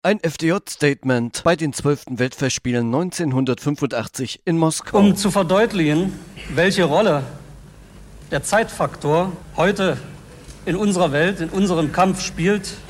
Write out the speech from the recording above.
Ein FDJ-Statement bei den 12. Weltfestspielen 1985 in Moskau. Um zu verdeutlichen, welche Rolle der Zeitfaktor heute in unserer Welt, in unserem Kampf spielt,